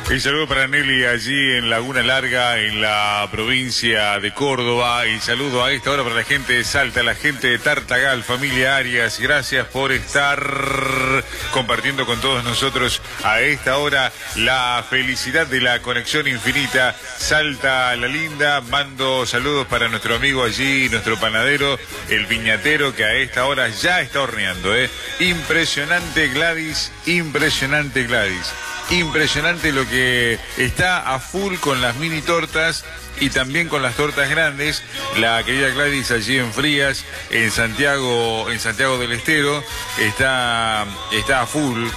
El saludo para Nelly allí en Laguna Larga, en la provincia de Córdoba. Y saludo a esta hora para la gente de Salta, la gente de Tartagal, familia Arias. Gracias por estar compartiendo con todos nosotros a esta hora la felicidad de la conexión infinita. Salta la linda, mando saludos para nuestro amigo allí, nuestro panadero, el viñatero, que a esta hora ya está horneando. Impresionante Gladys, impresionante Gladys. Impresionante lo que está a full con las mini tortas y también con las tortas grandes. La querida Gladys allí en Frías, en Santiago del Estero, está a full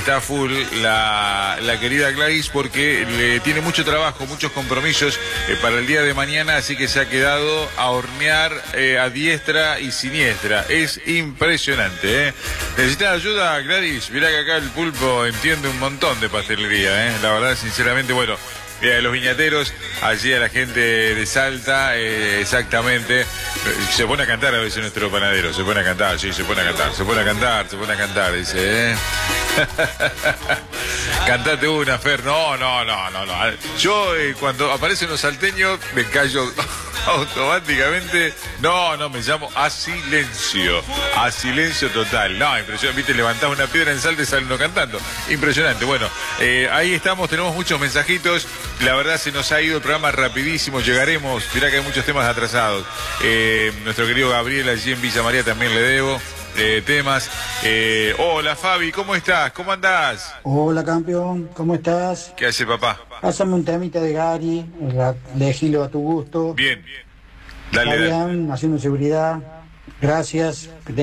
la querida Gladys, porque le tiene mucho trabajo, muchos compromisos para el día de mañana, así que se ha quedado a hornear a diestra y siniestra. Es impresionante. ¿Necesitas ayuda, Gladys? Mirá que acá el pulpo entiende un montón de pastelería, la verdad, sinceramente. Bueno, a los viñateros, allí a la gente de Salta, exactamente. Se pone a cantar a veces nuestro panadero, se pone a cantar, sí, se pone a cantar, dice, Cantate una, Fer. No. Yo, cuando aparecen los salteños, me callo automáticamente. No, me llamo a silencio total. No, impresionante, viste, levantás una piedra en Salta y sale uno cantando. Impresionante. Bueno, ahí estamos, tenemos muchos mensajitos. La verdad se nos ha ido el programa rapidísimo, llegaremos, mirá que hay muchos temas atrasados. Nuestro querido Gabriel allí en Villa María también le debo temas. Hola Fabi, ¿cómo estás? ¿Cómo andás? Hola campeón, ¿cómo estás? ¿Qué hace papá? Pásame un temita de Gary, elegilo a tu gusto. Bien, dale. Fabián, haciendo seguridad, gracias.